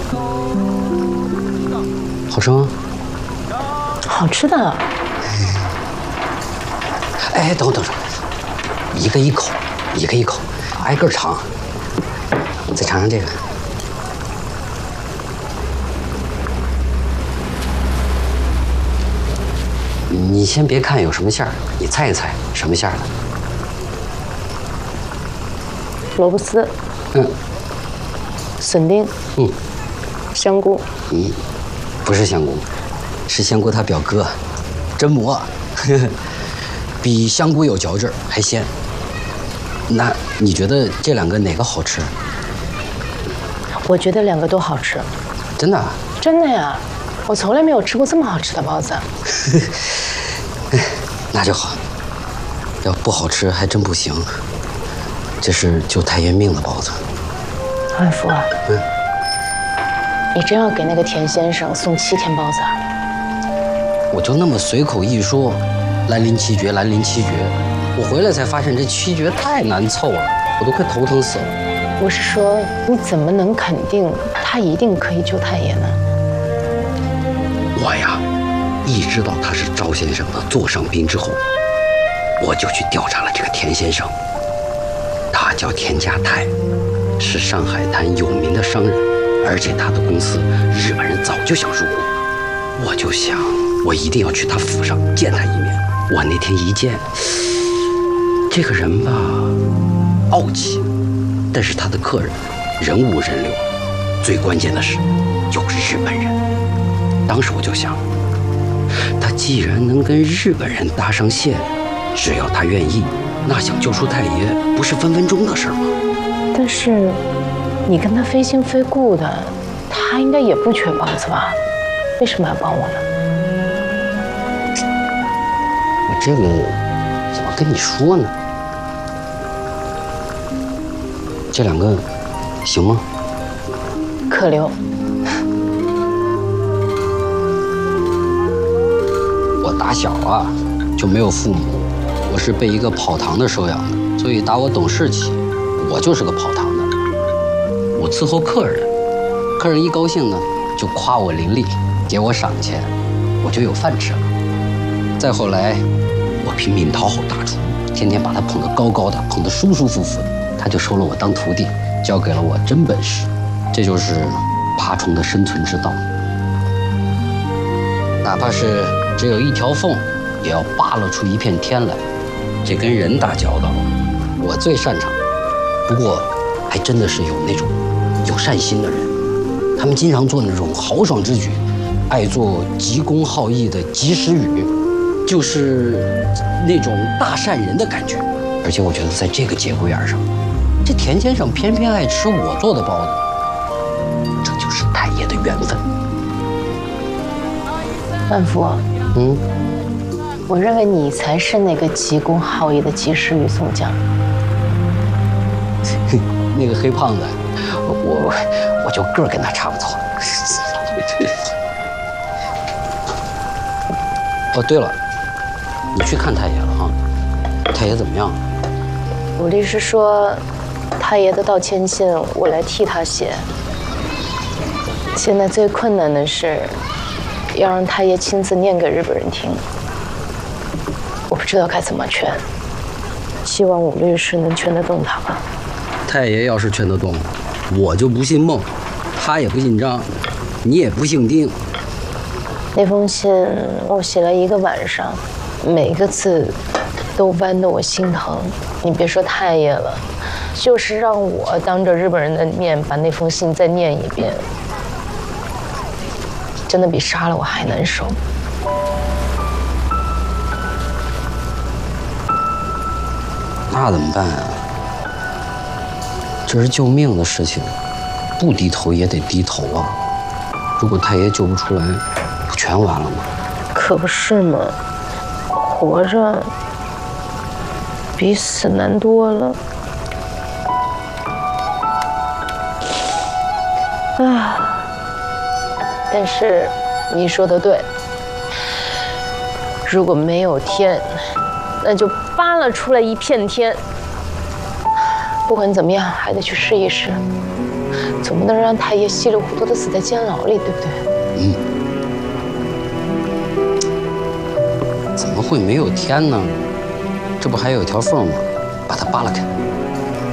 好吃吗？ 好吃的。 哎，等会，一个一口，挨个尝。再尝尝这个。你先别看有什么馅儿，你猜一猜什么馅儿的？ 萝卜丝。笋丁。香菇。 不是香菇，是香菇他表哥，榛蘑，比香菇有嚼劲儿，还鲜。那你觉得这两个哪个好吃？ 我觉得两个都好吃。 真的啊？ 真的呀，我从来没有吃过这么好吃的包子。 那就好，要不好吃还真不行。这是救太爷命的包子。 万福啊，你真要给那个田先生送7天包子啊？ 我就那么随口一说，兰陵七绝，兰陵七绝。我回来才发现这七绝太难凑了，我都快头疼死了。 我是说，你怎么能肯定他一定可以救太爷呢？ 我呀，一知道他是赵先生的座上宾之后，我就去调查了这个田先生。他叫田家泰，是上海滩有名的商人，而且他的公司日本人早就想入股。我就想，我一定要去他府上见他一面。我那天一见，这个人吧，傲气，但是他的客人人五人六，最关键的是有日本人。当时我就想，他既然能跟日本人搭上线，只要他愿意，那想救出太爷不是分分钟的事吗？ 但是，你跟他非亲非故的，他应该也不缺包子吧？为什么要帮我呢？ 我这个怎么跟你说呢？这两个行吗？ 可留。 我打小啊就没有父母，我是被一个跑堂的收养的，所以打我懂事起，我就是个跑堂的。我伺候客人，客人一高兴呢，就夸我伶俐，给我赏钱，我就有饭吃了。再后来，我拼命讨好大厨，天天把他捧得高高的，捧得舒舒服服的，他就收了我当徒弟，教给了我真本事。这就是爬虫的生存之道。哪怕是只有一条缝，也要扒拉出一片天来。这跟人打交道，我最擅长。不过，还真的是有那种有善心的人，他们经常做那种豪爽之举，爱做急公好义的及时雨，就是那种大善人的感觉。而且我觉得在这个节骨眼上，这田先生偏偏爱吃我做的包子，这就是太爷的缘分。 万福，我认为你才是那个急公好义的及时雨送将。 那个黑胖子，我就个儿跟他差不多。哦，对了，你去看太爷了哈？太爷怎么样？ 我律师说，太爷的道歉信我来替他写。现在最困难的是，要让太爷亲自念给日本人听。我不知道该怎么劝，希望武律师能劝得动他吧。 太爷要是劝得动，我就不姓孟，他也不姓张，你也不姓丁。 那封信我写了1个晚上，每个字都弯得我心疼。你别说太爷了，就是让我当着日本人的面把那封信再念一遍，真的比杀了我还难受。 那怎么办啊？这是救命的事情，不低头也得低头啊！如果太爷救不出来，不全完了吗？ 可不是嘛，活着比死难多了。但是你说的对，如果没有天，那就扒拉出来一片天。不管怎么样，还得去试一试，总不能让太爷稀里糊涂的死在监牢里，对不对？ 怎么会没有天呢？这不还有一条缝吗？把它扒拉开。